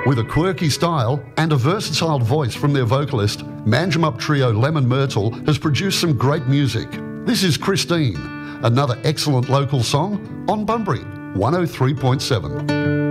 With a quirky style and a versatile voice from their vocalist, Manjimup trio Lemon Myrtle has produced some great music. This is Christine, another excellent local song on Bunbury 103.7.